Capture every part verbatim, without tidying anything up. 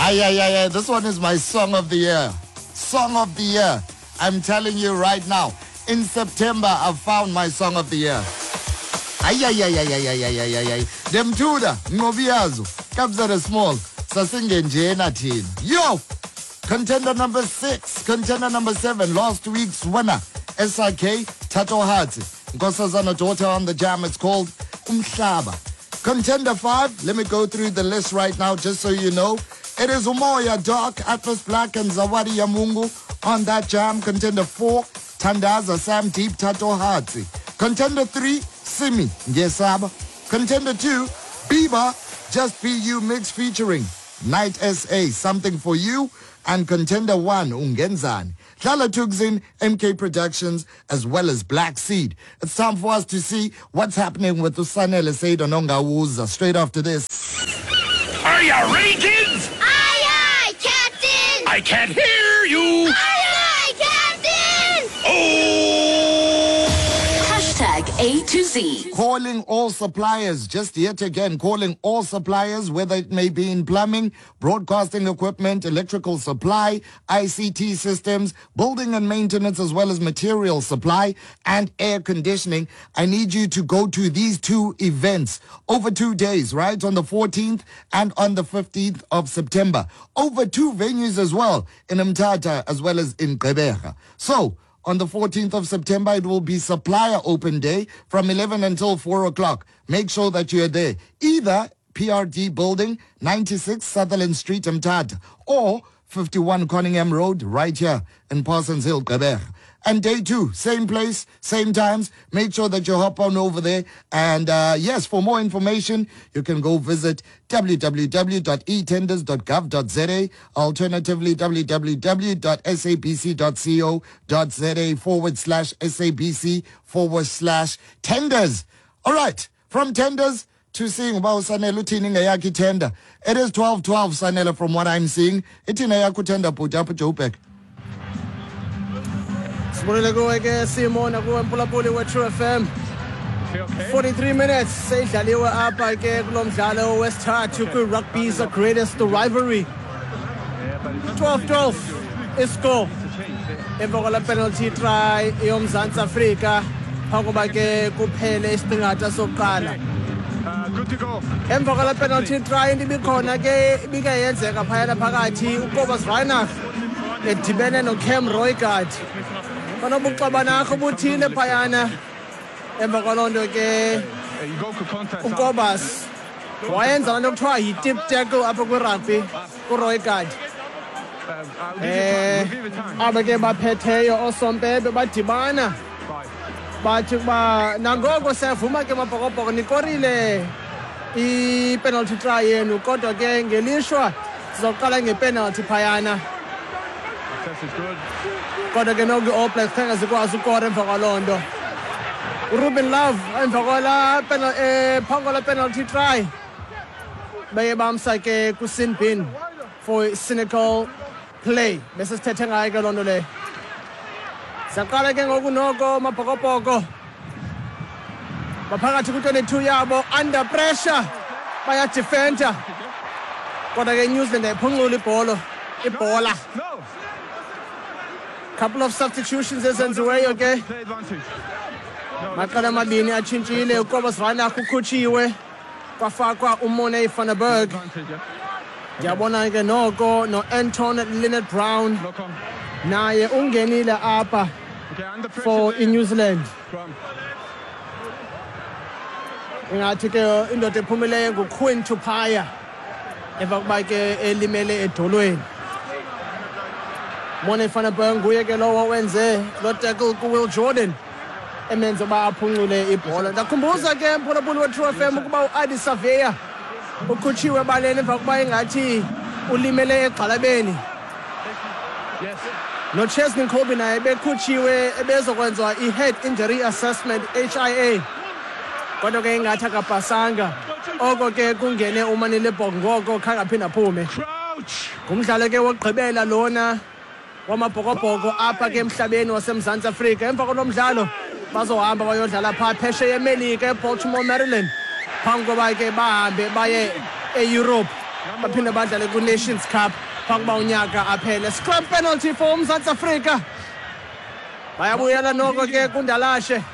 Aye, aye, aye, aye. This one is my song of the year. Song of the year. I'm telling you right now. In September, I've found my song of the year. Aye, aye, aye, aye, aye, aye, aye, aye, aye. Dem tuda, ngobiyazo. Kabzara small. Sasingenjena teen. Yo! Contender number six. Contender number seven. Last week's winner. S R K, Thatohatsi. Nkosazana daughter on the jam. It's called Umhlaba. Contender five. Let me go through the list right now just so you know. It is Umoya Dark, Atlas Black, and Zawadi Yamungu on that jam. Contender four. Tandaza Sam Deep Thatohatsi. Contender three. Simi Ngesaba. Contender two. Biba Just Be You Mix featuring Night S A, Something For You. And contender one, Ungenzani. Dlala Tugzin, M K Productions, as well as Black Seed. It's time for us to see what's happening with Usanele Seidononga Wuza straight after this. Are you ready, kids? Aye, aye, Captain! I can't hear you! Aye, aye, Captain! Oh! Hashtag A to Z. Calling all suppliers, just yet again, calling all suppliers, whether it may be in plumbing, broadcasting equipment, electrical supply, I C T systems, building and maintenance, as well as material supply and air conditioning. I need you to go to these two events over two days, right? On the fourteenth and on the fifteenth of September. Over two venues as well, in Mthatha as well as in Gqeberha. So, on the fourteenth of September, it will be Supplier Open Day from eleven until four o'clock. Make sure that you are there. Either P R D Building, ninety-six Sutherland Street, Mthatha, or fifty-one Conningham Road, right here in Parsons Hill, Gqeberha. And day two, same place, same times. Make sure that you hop on over there. And uh, yes, for more information, you can go visit w w w dot e tenders dot gov dot z a, alternatively w w w dot s a b c dot co dot z a forward slash sabc forward slash tenders. All right, from tenders to seeing about Sanela Utini Ngayaki tender. It is twelve twelve, Sanela, from what I'm seeing. Itina Yaku tender put up Jopek. Sibonile kuwe ke Simon akuwe Mpulapuli we True F M. forty-three minutes seyidlaliwe apha ke kulomdlalo wesithathu kwi-rugby's greatest rivalry. twelve twelve iscore emva kwala penalty try yomzantsi Afrika phakuba ke kuphele isiqingatha sokuqala. Emva kwala penalty try into ibikhona ke ibike yenzeka phayana phakathi uKobus Reinach edibene noCam Roygard. Banobuxabanakho buthile phayana emva kwalonto ke uKobus wayenza lento kuthiwa yi-tip tackle apha kwi-rugby kuRoygard. Eh abe ke baphetheyo osompempe badibana bathi kuba nangoko siyavuma ke mabhokobhoko nikorile i-penalty try yenu kodwa ke ngelishwa sizoqala ngepenalty phayana. Kodwa ke noku All Blacks khange zikwazi ukora emva kwalonto. uRuben Love emva kwala penalty eh phangola penalty try baye bamsa ke ku-sin bin for cynical play. Bese sithethe ngayo ke lonto le. Saqala ke ngoku noko mabhokobhoko baphakathi ku-twenty-two yabo under pressure bayadefenda. Kodwa ke New Zealand ayiphunqula ibhola ibhola. Couple of substitutions ezenziweyo ke maqala amabini atshintshile. uKobus Reinach ukhutshiwe kwafakwa uMorne van der Berg. Ndiyabona ke noko no-Anton Linnett Brown naye ungenile apha for iNew Zealand. Ingathi ke indoda ephumileyo nguQuinn Tupaia emva kuba ke elimele edolweni. Morne van der Berg nguye ke lowo wenze lo tackle kuWill Jordan emenza uba aphunqule ibhola. Ndakhumbuza ke Mpulapuli we True F M ukuba uAdi Savea ukhutshiwe ebaleni emva kuba ingathi ulimele egxalabeni. noChesney Colby naye bekhutshiwe ebezokwenziwa i-head injury assessment H I A kodwa ke ingathi akapasanga. Oko ke kungene uManile Bhok ngoko khange aphinda aphume. Ngumdlalo ke wokugqibela lona wamabhokobhoko apha ke emhlabeni waseMzantsi Afrika. Emva kwalo mdlalo bazohamba bayodlala phaa phesheya eMelika eBaltimore, Maryland, phambi koba ke bahambe baye eEurope baphinde badlale ku-Nations Cup phambi unyaka aphele. Scrum penalty for uMzantsi Afrika. Bayabuyela noko ke kuNdalashe.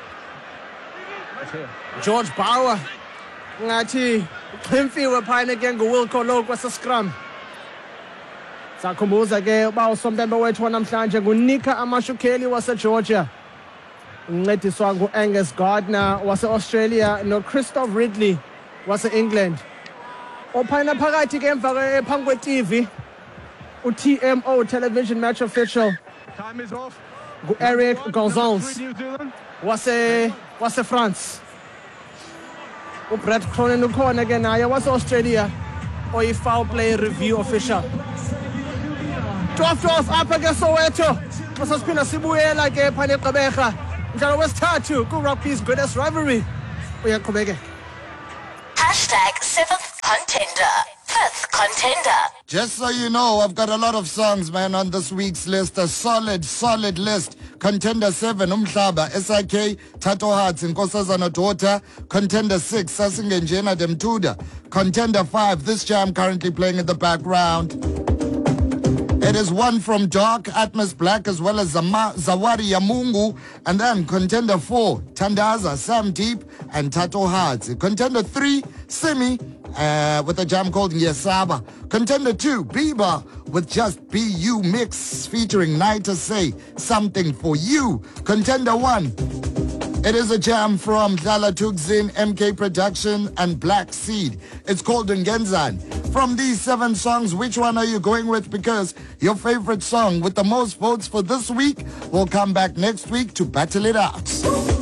George Bauer ngathi uxhimfiwe phayana ke nguWilco Low kwase-scrum. Sakhumbuza ke uba usompempe wethu wanamhlanje nguNika Amashukeli waseGeorgia, uncediswa ngu-Angus Gardner wase-Australia noChristoph Ridley wase-England. Ophayana phakathi ke emva phambi kwe-T V u-T M O television match official Time is off. ngu-Eric Gonzalez New Zealand. wase wase-France. uBrett Cronin ukhona ke naye wase-Australia oyi-foul play review official. twelve twelve apha ke Soweto. Sasiphinda sibuyela ke phana eGqeberha. Mdlalo wesithathu ku-rugby's greatest rivalry. Uyaqhubekeka. Hashtag seventh contender. Fifth contender. Just so you know, I've got a lot of songs, man, on this week's list. A solid, solid list. Contender seven, Umhlaba, S I K, Tato Hearts, Nkosazana Daughter. Contender six, Sasingenjena Demtuda. Contender five, this jam currently playing in the background. It is one from Dark, Atmos Black, as well as Zama, Zawadi Yamungu. And then contender four, Tandaza, Sam Deep, and Tato Hearts. Contender three, Simi, uh, with a jam called Yesaba. Contender two, Bieber, with Just Be You Mix, featuring Naita Say, Something For You. Contender one, it is a jam from Dlala Tugzin, M K Production, and Black Seed. It's called Ngenzan. From these seven songs, which one are you going with? Because your favorite song with the most votes for this week will come back next week to battle it out.